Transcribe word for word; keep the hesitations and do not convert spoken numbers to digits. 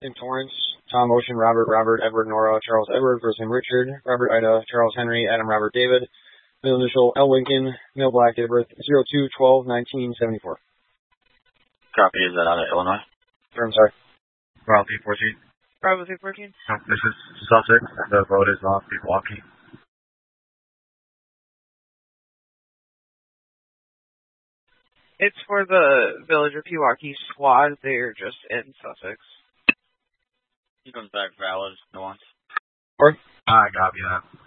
in Torrance, Tom Ocean, Robert, Robert, Edward, Nora, Charles, Edward, first name Richard, Robert, Ida, Charles, Henry, Adam, Robert, David, middle initial L. Lincoln, male black, date of birth zero two twelve nineteen seventy-four. Copy, is that out of Illinois? Sure, I'm sorry. Bravo three fourteen. Bravo three fourteen. No, this is Sussex. The vote is off Pewaukee. It's for the Village of Pewaukee squad. They're just in Sussex. He comes back valid, no one. Or? I got you that.